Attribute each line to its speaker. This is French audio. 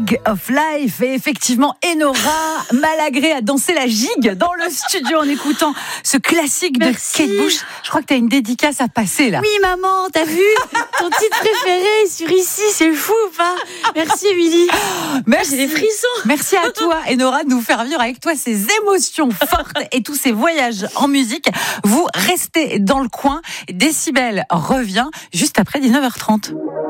Speaker 1: Gig of Life. Et effectivement, Enora Malagré a dansé la gigue dans le studio en écoutant ce classique de Kate Bush. Je crois que tu as une dédicace à passer là.
Speaker 2: Oui maman, t'as vu ton titre préféré sur Ici, c'est fou ou pas? Merci Émilie.
Speaker 1: Merci.
Speaker 2: J'ai des frissons.
Speaker 1: Merci à toi Enora de nous faire vivre avec toi ces émotions fortes et tous ces voyages en musique. Vous restez dans le coin. Décibel revient juste après 19h30.